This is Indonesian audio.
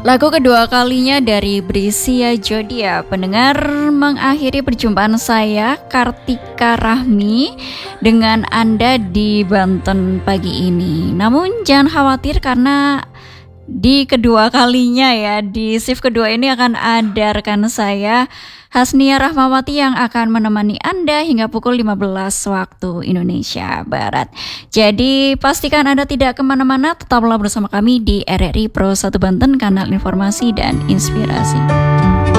Lagu kedua kalinya dari Brisia Jodia. Pendengar, mengakhiri perjumpaan saya Kartika Rahmi dengan Anda di Banten pagi ini. Namun jangan khawatir karena di kedua kalinya ya, di shift kedua ini akan ada rekan saya Hasnia Rahmawati yang akan menemani Anda hingga pukul 15 waktu Indonesia Barat. Jadi pastikan Anda tidak kemana-mana, tetaplah bersama kami di RRI Pro 1 Banten, kanal informasi dan inspirasi.